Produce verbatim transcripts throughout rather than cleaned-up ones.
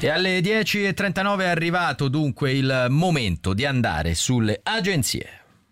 E alle dieci e trentanove è arrivato dunque il momento di andare sulle agenzie.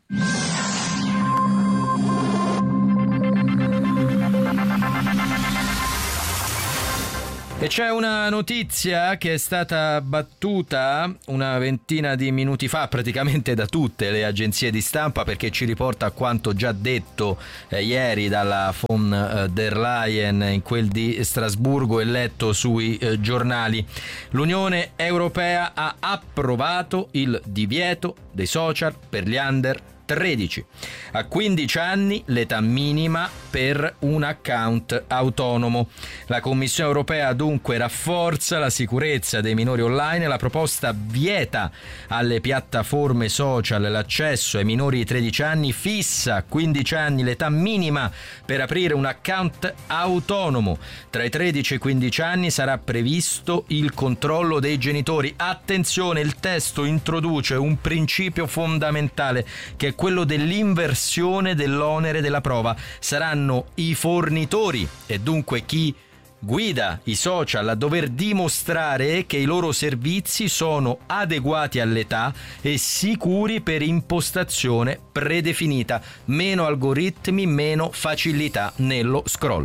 E c'è una notizia che è stata battuta una ventina di minuti fa praticamente da tutte le agenzie di stampa, perché ci riporta a quanto già detto eh, ieri dalla von eh, der Leyen in quel di Strasburgo e letto sui eh, giornali. L'Unione Europea ha approvato il divieto dei social per gli under tredici. A quindici anni l'età minima per un account autonomo. La Commissione europea dunque rafforza la sicurezza dei minori online. La proposta vieta alle piattaforme social l'accesso ai minori di tredici anni, fissa a quindici anni l'età minima per aprire un account autonomo. Tra i tredici e i quindici anni sarà previsto il controllo dei genitori. Attenzione, il testo introduce un principio fondamentale, che è quello dell'inversione dell'onere della prova. Saranno i fornitori e dunque chi guida i social a dover dimostrare che i loro servizi sono adeguati all'età e sicuri per impostazione predefinita. Meno algoritmi, meno facilità nello scroll.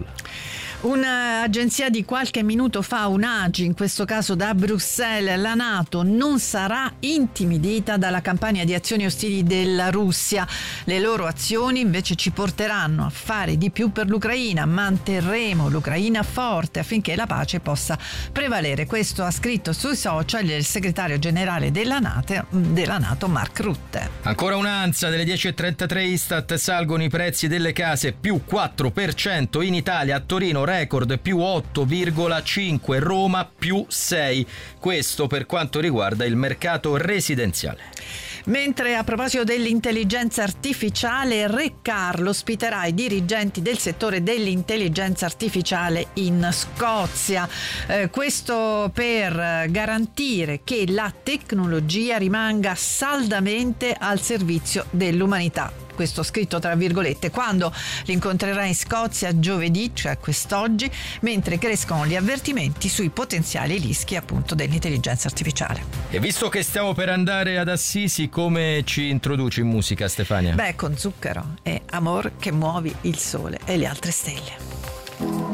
Un'agenzia di qualche minuto fa, un'A G I, in questo caso da Bruxelles, la NATO non sarà intimidita dalla campagna di azioni ostili della Russia. Le loro azioni invece ci porteranno a fare di più per l'Ucraina. Manterremo l'Ucraina forte affinché la pace possa prevalere. Questo ha scritto sui social il segretario generale della NATO, della NATO Mark Rutte. Ancora un'ansia delle dieci e trentatré. Istat: salgono i prezzi delle case più quattro per cento in Italia. A Torino record più otto virgola cinque, Roma più sei. Questo per quanto riguarda il mercato residenziale. Mentre a proposito dell'intelligenza artificiale, Re Carlo ospiterà i dirigenti del settore dell'intelligenza artificiale in Scozia. Eh, questo per garantire che la tecnologia rimanga saldamente al servizio dell'umanità. Questo scritto tra virgolette, quando li incontrerà in Scozia giovedì, cioè quest'oggi, mentre crescono gli avvertimenti sui potenziali rischi appunto dell'intelligenza artificiale. E visto che stiamo per andare ad Assisi, come ci introduci in musica, Stefania? Beh, con Zucchero e Amor che muovi il sole e le altre stelle.